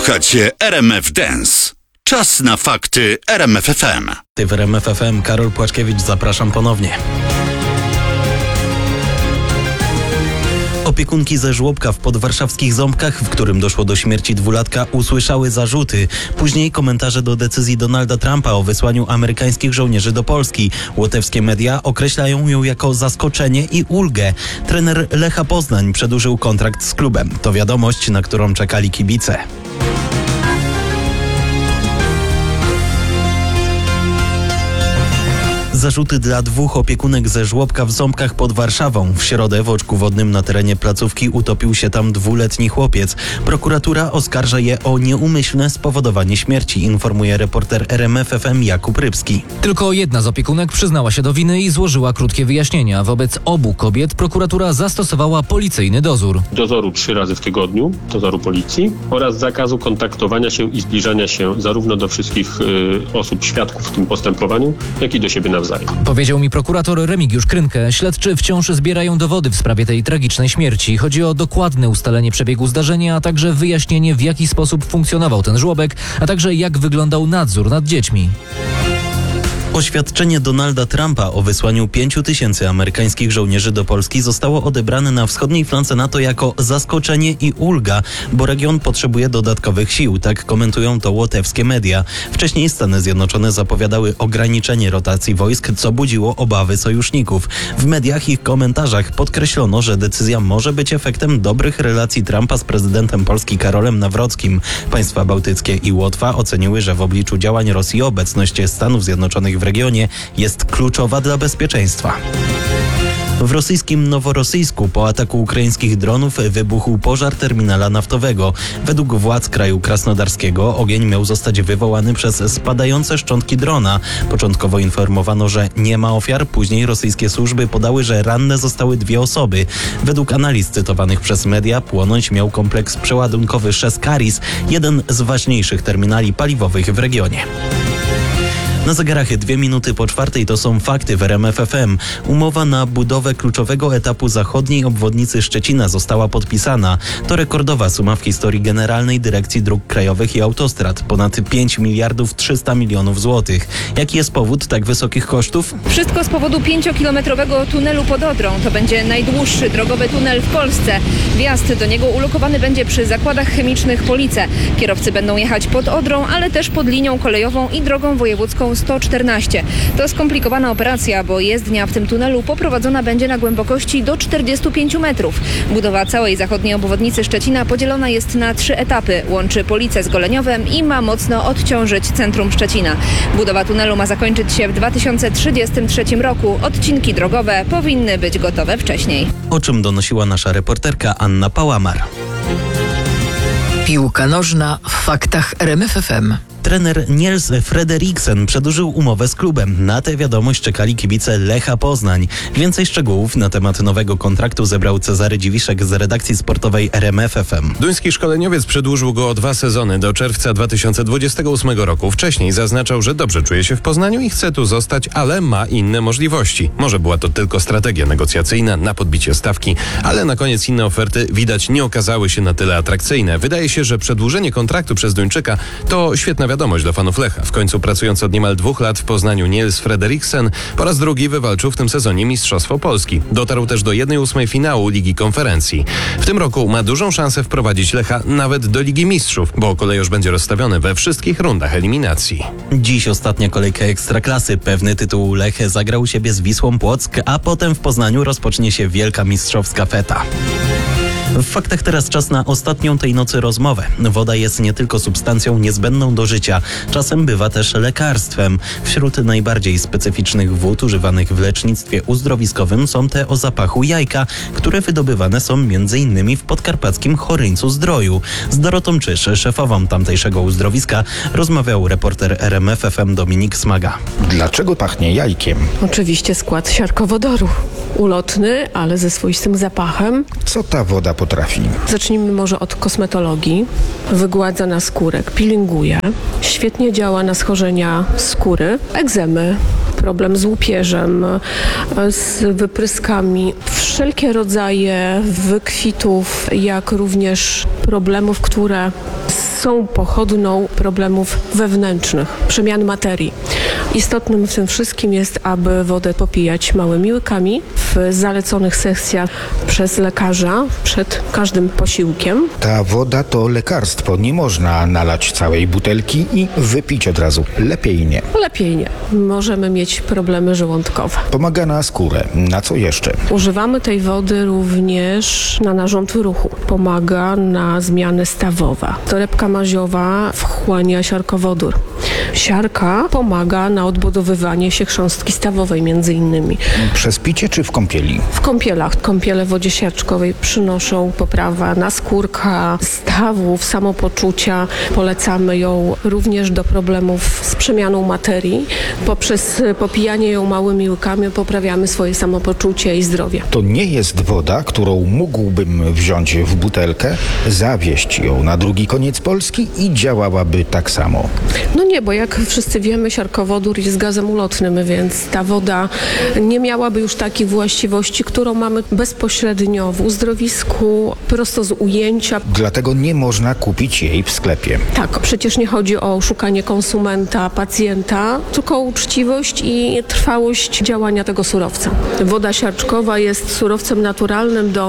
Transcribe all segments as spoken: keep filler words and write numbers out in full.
Słuchacie R M F Dance. Czas na fakty R M F F M. W R M F F M Karol Płaczkiewicz, zapraszam ponownie. Opiekunki ze żłobka w podwarszawskich Ząbkach, w którym doszło do śmierci dwulatka, usłyszały zarzuty. Później komentarze do decyzji Donalda Trumpa o wysłaniu amerykańskich żołnierzy do Polski. Łotewskie media określają ją jako zaskoczenie i ulgę. Trener Lecha Poznań przedłużył kontrakt z klubem. To wiadomość, na którą czekali kibice. Zarzuty dla dwóch opiekunek ze żłobka w Ząbkach pod Warszawą. W środę w oczku wodnym na terenie placówki utopił się tam dwuletni chłopiec. Prokuratura oskarża je o nieumyślne spowodowanie śmierci, informuje reporter R M F F M Jakub Rybski. Tylko jedna z opiekunek przyznała się do winy i złożyła krótkie wyjaśnienia. Wobec obu kobiet prokuratura zastosowała policyjny dozór. Dozoru trzy razy w tygodniu, dozoru policji oraz zakazu kontaktowania się i zbliżania się zarówno do wszystkich y, osób świadków w tym postępowaniu, jak i do siebie nawzajem. Powiedział mi prokurator Remigiusz Krynkę. Śledczy wciąż zbierają dowody w sprawie tej tragicznej śmierci. Chodzi o dokładne ustalenie przebiegu zdarzenia, a także wyjaśnienie, w jaki sposób funkcjonował ten żłobek, a także jak wyglądał nadzór nad dziećmi. Oświadczenie Donalda Trumpa o wysłaniu pięciu tysięcy amerykańskich żołnierzy do Polski zostało odebrane na wschodniej flance NATO jako zaskoczenie i ulga, bo region potrzebuje dodatkowych sił, tak komentują to łotewskie media. Wcześniej Stany Zjednoczone zapowiadały ograniczenie rotacji wojsk, co budziło obawy sojuszników. W mediach i ich komentarzach podkreślono, że decyzja może być efektem dobrych relacji Trumpa z prezydentem Polski Karolem Nawrockim. Państwa bałtyckie i Łotwa oceniły, że w obliczu działań Rosji obecność Stanów Zjednoczonych w w regionie jest kluczowa dla bezpieczeństwa. W rosyjskim Noworosyjsku po ataku ukraińskich dronów wybuchł pożar terminala naftowego. Według władz kraju krasnodarskiego ogień miał zostać wywołany przez spadające szczątki drona. Początkowo informowano, że nie ma ofiar, później rosyjskie służby podały, że ranne zostały dwie osoby. Według analiz cytowanych przez media płonąć miał kompleks przeładunkowy Szeskaris, jeden z ważniejszych terminali paliwowych w regionie. Na zegarach dwie minuty po czwartej to są fakty w R M F F M. Umowa na budowę kluczowego etapu zachodniej obwodnicy Szczecina została podpisana. To rekordowa suma w historii Generalnej Dyrekcji Dróg Krajowych i Autostrad. Ponad pięć miliardów trzysta milionów złotych. Jaki jest powód tak wysokich kosztów? Wszystko z powodu pięciokilometrowego tunelu pod Odrą. To będzie najdłuższy drogowy tunel w Polsce. Wjazd do niego ulokowany będzie przy zakładach chemicznych Police. Kierowcy będą jechać pod Odrą, ale też pod linią kolejową i drogą wojewódzką sto czternaście. To skomplikowana operacja, bo jezdnia w tym tunelu poprowadzona będzie na głębokości do czterdziestu pięciu metrów. Budowa całej zachodniej obwodnicy Szczecina podzielona jest na trzy etapy. Łączy Policę z Goleniowem i ma mocno odciążyć centrum Szczecina. Budowa tunelu ma zakończyć się w dwa tysiące trzydziestym trzecim roku. Odcinki drogowe powinny być gotowe wcześniej. O czym donosiła nasza reporterka Anna Pałamar. Piłka nożna w faktach R M F F M. Trener Niels Frederiksen przedłużył umowę z klubem. Na tę wiadomość czekali kibice Lecha Poznań. Więcej szczegółów na temat nowego kontraktu zebrał Cezary Dziwiszek z redakcji sportowej R M F F M. Duński szkoleniowiec przedłużył go o dwa sezony do czerwca dwa tysiące dwudziestego ósmego roku. Wcześniej zaznaczał, że dobrze czuje się w Poznaniu i chce tu zostać, ale ma inne możliwości. Może była to tylko strategia negocjacyjna na podbicie stawki, ale na koniec inne oferty widać nie okazały się na tyle atrakcyjne. Wydaje się, że przedłużenie kontraktu przez Duńczyka to świetna wiadomość dla fanów Lecha. W końcu pracując od niemal dwóch lat w Poznaniu Niels Frederiksen po raz drugi wywalczył w tym sezonie Mistrzostwo Polski. Dotarł też do jednej ósmej finału Ligi Konferencji. W tym roku ma dużą szansę wprowadzić Lecha nawet do Ligi Mistrzów, bo kolejorz będzie rozstawiony we wszystkich rundach eliminacji. Dziś ostatnia kolejka Ekstraklasy. Pewny tytuł Lech zagrał u siebie z Wisłą Płock, a potem w Poznaniu rozpocznie się wielka mistrzowska feta. W faktach teraz czas na ostatnią tej nocy rozmowę. Woda jest nie tylko substancją niezbędną do życia, czasem bywa też lekarstwem. Wśród najbardziej specyficznych wód używanych w lecznictwie uzdrowiskowym są te o zapachu jajka, które wydobywane są między innymi w podkarpackim Choryńcu Zdroju. Z Dorotą Czysz, szefową tamtejszego uzdrowiska, rozmawiał reporter R M F F M Dominik Smaga. Dlaczego pachnie jajkiem? Oczywiście skład siarkowodoru. Ulotny, ale ze swoistym zapachem. Co ta woda potrafi? Zacznijmy może od kosmetologii. Wygładza na skórek, pilinguje. Świetnie działa na schorzenia skóry, egzemy, problem z łupieżem, z wypryskami. Wszelkie rodzaje wykwitów, jak również problemów, które są pochodną problemów wewnętrznych, przemian materii. Istotnym w tym wszystkim jest, aby wodę popijać małymi łykami w zaleconych sekcjach przez lekarza przed każdym posiłkiem. Ta woda to lekarstwo. Nie można nalać całej butelki i wypić od razu. Lepiej nie. Lepiej nie. Możemy mieć problemy żołądkowe. Pomaga na skórę. Na co jeszcze? Używamy tej wody również na narząd ruchu. Pomaga na zmiany stawowe. Torebka maziowa wchłania siarkowodór. Siarka pomaga na odbudowywanie się chrząstki stawowej między innymi. Przez picie czy w kąpieli? W kąpielach. Kąpiele w wodzie siarczkowej przynoszą poprawę naskórka, stawów, samopoczucia. Polecamy ją również do problemów z przemianą materii. Poprzez popijanie ją małymi łykami poprawiamy swoje samopoczucie i zdrowie. To nie jest woda, którą mógłbym wziąć w butelkę, zawieźć ją na drugi koniec Polski i działałaby tak samo. No nie, bo jak wszyscy wiemy, siarkowodór jest gazem ulotnym, więc ta woda nie miałaby już takich właściwości, którą mamy bezpośrednio w uzdrowisku, prosto z ujęcia. Dlatego nie można kupić jej w sklepie. Tak, przecież nie chodzi o szukanie konsumenta, pacjenta, tylko o uczciwość i trwałość działania tego surowca. Woda siarczkowa jest surowcem naturalnym do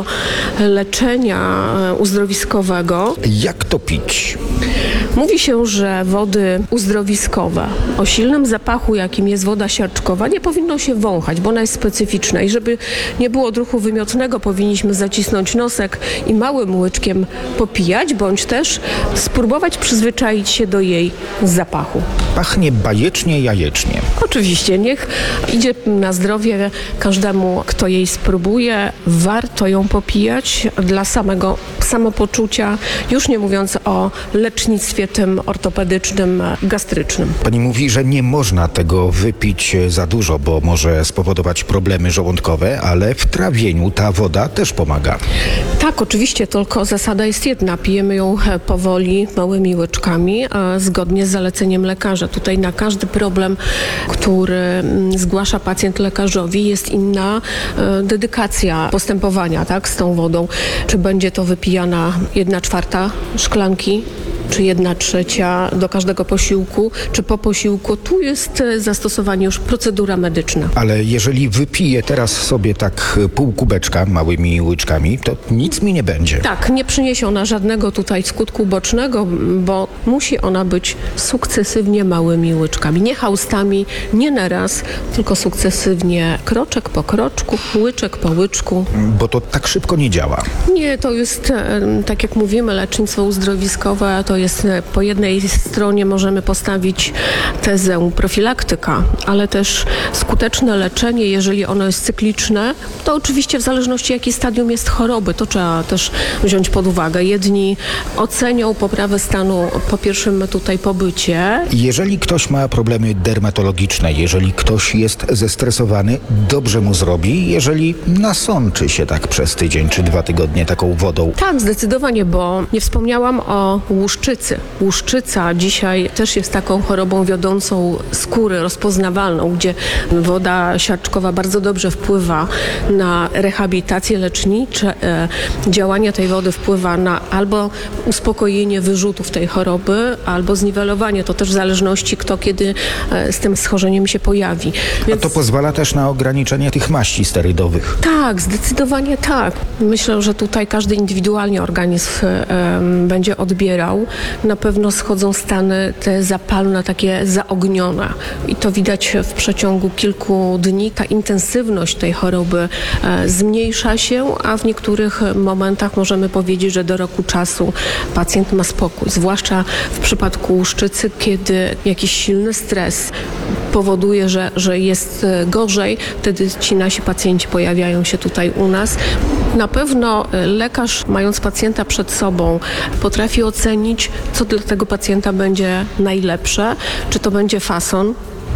leczenia uzdrowiskowego. Jak to pić? Mówi się, że wody uzdrowiskowe o silnym zapachu, jakim jest woda siarczkowa, nie powinno się wąchać, bo ona jest specyficzna i żeby nie było odruchu wymiotnego, powinniśmy zacisnąć nosek i małym łyczkiem popijać, bądź też spróbować przyzwyczaić się do jej zapachu. Pachnie bajecznie, jajecznie. Oczywiście, niech idzie na zdrowie każdemu, kto jej spróbuje. Warto ją popijać dla samego samopoczucia, już nie mówiąc o lecznictwie tym ortopedycznym, gastrycznym. Pani mówi, że nie można tego wypić za dużo, bo może spowodować problemy żołądkowe, ale w trawieniu ta woda też pomaga. Tak, oczywiście, tylko zasada jest jedna. Pijemy ją powoli, małymi łyczkami, a zgodnie z zaleceniem lekarza. Tutaj na każdy problem, który zgłasza pacjent lekarzowi, jest inna e, dedykacja postępowania, tak, z tą wodą. Czy będzie to wypijana jedna czwarta szklanki, czy jedna trzecia do każdego posiłku, czy po posiłku. Tu jest zastosowanie już procedura medyczna. Ale jeżeli wypiję teraz sobie tak pół kubeczka małymi łyczkami, to nic mi nie będzie. Tak, nie przyniesie ona żadnego tutaj skutku ubocznego, bo musi ona być sukcesywnie małymi łyczkami. Nie haustami, nie na raz, tylko sukcesywnie, kroczek po kroczku, łyczek po łyczku. Bo to tak szybko nie działa. Nie, to jest, tak jak mówimy, lecznictwo uzdrowiskowe, to jest po jednej stronie możemy postawić tezę profilaktyka, ale też skuteczne leczenie, jeżeli ono jest cykliczne, to oczywiście w zależności jakie stadium jest choroby, to trzeba też wziąć pod uwagę. Jedni ocenią poprawę stanu po pierwszym tutaj pobycie. Jeżeli ktoś ma problemy dermatologiczne, jeżeli ktoś jest zestresowany, dobrze mu zrobi, jeżeli nasączy się tak przez tydzień czy dwa tygodnie taką wodą. Tak, zdecydowanie, bo nie wspomniałam o łuszczycy. Łuszczyca dzisiaj też jest taką chorobą wiodącą skóry, rozpoznawalną, gdzie woda siarczkowa bardzo dobrze wpływa na rehabilitację lecznicze. Działanie tej wody wpływa na albo uspokojenie wyrzutów tej choroby, albo zniwelowanie. To też w zależności, kto kiedy z tym schorzeniem się pojawi. Więc... A to pozwala też na ograniczenie tych maści sterydowych. Tak, zdecydowanie tak. Myślę, że tutaj każdy indywidualnie organizm um, będzie odbierał. Na pewno schodzą stany te zapalne, takie zaognione. I to widać w przeciągu kilku dni. Ta intensywność tej choroby e, zmniejsza się, a w niektórych momentach możemy powiedzieć, że do roku czasu pacjent ma spokój. Zwłaszcza w przypadku łuszczycy, kiedy jakiś silny stres powoduje, że, że jest gorzej, wtedy ci nasi pacjenci pojawiają się tutaj u nas. Na pewno lekarz, mając pacjenta przed sobą, potrafi ocenić, co dla tego pacjenta będzie najlepsze, czy to będzie fason,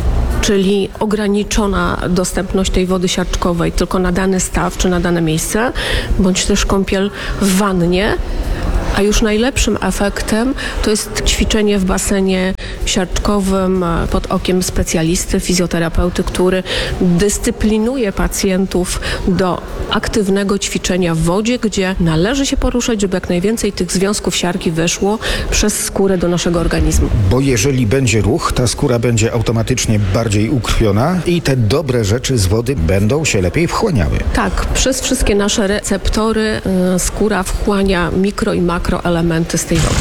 czyli ograniczona dostępność tej wody siarczkowej tylko na dany staw czy na dane miejsce, bądź też kąpiel w wannie, A już najlepszym efektem to jest ćwiczenie w basenie siarczkowym pod okiem specjalisty, fizjoterapeuty, który dyscyplinuje pacjentów do aktywnego ćwiczenia w wodzie, gdzie należy się poruszać, żeby jak najwięcej tych związków siarki weszło przez skórę do naszego organizmu. Bo jeżeli będzie ruch, ta skóra będzie automatycznie bardziej ukrwiona i te dobre rzeczy z wody będą się lepiej wchłaniały. Tak, przez wszystkie nasze receptory y, skóra wchłania mikro i makroelementy z tej wody.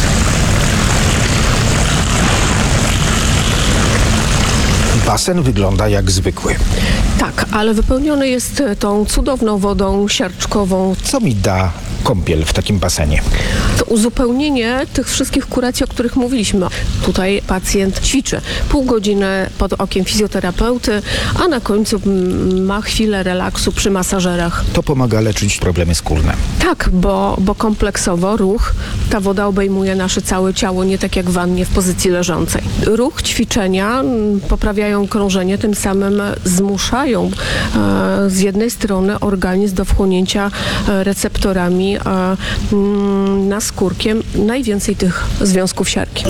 Basen wygląda jak zwykły. Tak, ale wypełniony jest tą cudowną wodą siarczkową. Co mi da kąpiel w takim basenie? To uzupełnienie tych wszystkich kuracji, o których mówiliśmy. Tutaj pacjent ćwiczy pół godziny pod okiem fizjoterapeuty, a na końcu ma chwilę relaksu przy masażerach. To pomaga leczyć problemy skórne. Tak, bo, bo kompleksowo ruch, ta woda obejmuje nasze całe ciało, nie tak jak w wannie w pozycji leżącej. Ruch, ćwiczenia poprawiają krążenie, tym samym zmuszają e, z jednej strony organizm do wchłonięcia e, receptorami e, m, naskórkiem najwięcej tych związków siarki.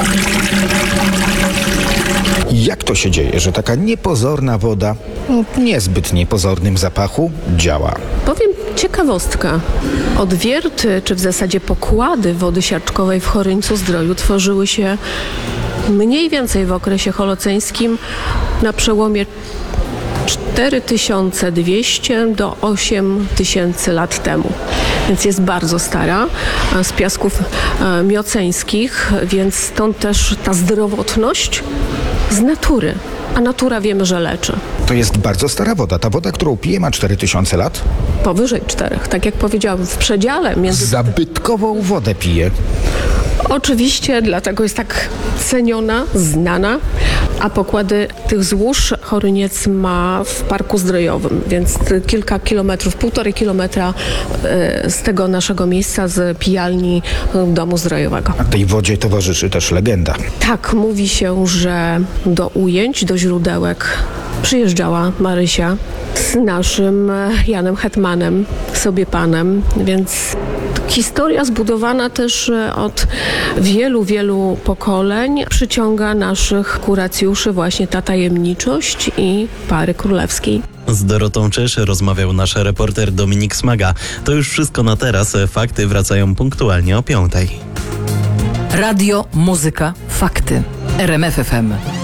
Jak to się dzieje, że taka niepozorna woda o niezbyt niepozornym zapachu działa? Powiem ciekawostkę. Odwierty, czy w zasadzie pokłady wody siarczkowej w Choryńcu-Zdroju tworzyły się mniej więcej w okresie holoceńskim na przełomie cztery tysiące dwieście do osiem tysięcy lat temu. Więc jest bardzo stara, z piasków mioceńskich, więc stąd też ta zdrowotność z natury. A natura wiemy, że leczy. To jest bardzo stara woda. Ta woda, którą piję, ma cztery tysiące lat? Powyżej czterech. Tak jak powiedziałam, w przedziale między... Zabytkową wodę piję. Oczywiście, dlatego jest tak ceniona, znana, a pokłady tych złóż Choryniec ma w Parku Zdrojowym, więc kilka kilometrów, półtorej kilometra z tego naszego miejsca, z pijalni Domu Zdrojowego. A tej wodzie towarzyszy też legenda. Tak, mówi się, że do ujęć, do źródełek przyjeżdżała Marysia z naszym Janem Hetmanem, sobie panem, więc historia zbudowana też od wielu, wielu pokoleń przyciąga naszych kuracjuszy właśnie ta tajemniczość i pary królewskiej. Z Dorotą Czysz rozmawiał nasz reporter Dominik Smaga. To już wszystko na teraz. Fakty wracają punktualnie o piątej. Radio, muzyka, fakty. R M F F M.